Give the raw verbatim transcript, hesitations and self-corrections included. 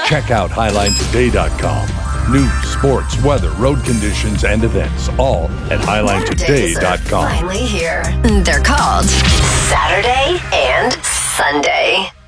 Check out highline today dot com. News, sports, weather, road conditions, and events, all at highline today dot com. Finally here. They're called Saturday and Sunday.